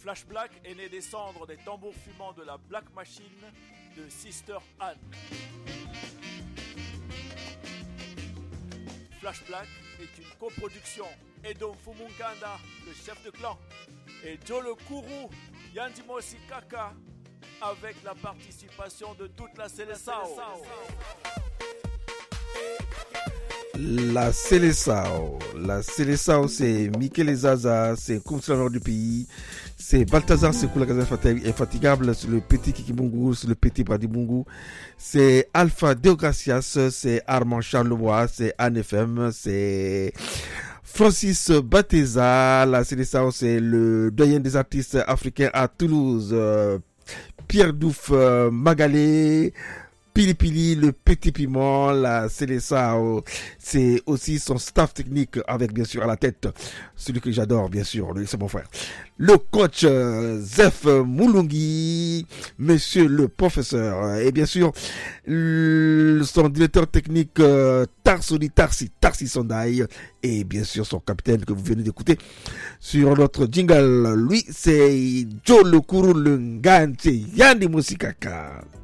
Flash Black est né des cendres des tambours fumants de la Black Machine de Sister Anne. Flash Black est une coproduction Edom Fumunganda, le chef de clan, et Jolo Kuru Yandimosi Kaka, avec la participation de toute la Seleção. La Seleção, c'est Michele Zaza, c'est Kumslanor du pays, c'est Balthazar Sekou, la gazette infatigable, c'est le petit Kikibungu, c'est le petit Bradibungu, c'est Alpha Deogracias, c'est Armand Charlevoix, c'est Anne FM, c'est Francis Bateza. La Seleção, c'est le doyen des artistes africains à Toulouse, Pierre Douf Magalé, Pili Pili, le petit piment. La Seleção, c'est aussi son staff technique avec bien sûr à la tête celui que j'adore bien sûr, c'est mon frère, le coach Zef Moulungi, monsieur le professeur, et bien sûr son directeur technique Tarsi Sondai, et bien sûr son capitaine que vous venez d'écouter sur notre jingle. Lui c'est Joe le Kuru le Nganche Yandi Musikaka.